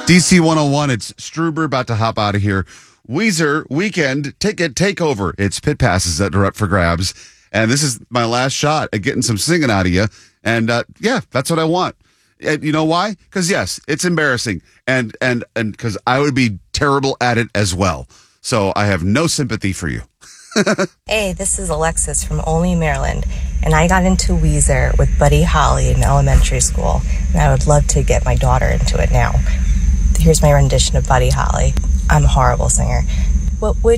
DC 101, it's Struber about to hop out of here. Weezer weekend ticket takeover. It's pit passes that are up for grabs. And this is my last shot at getting some singing out of you. And yeah, that's what I want. And you know why? Because yes, it's embarrassing. And because I would be terrible at it as well. So I have no sympathy for you. Hey, this is Alexis from Olney, Maryland, and I got into Weezer with Buddy Holly in elementary school, and I would love to get my daughter into it now. Here's my rendition of Buddy Holly. I'm a horrible singer. What would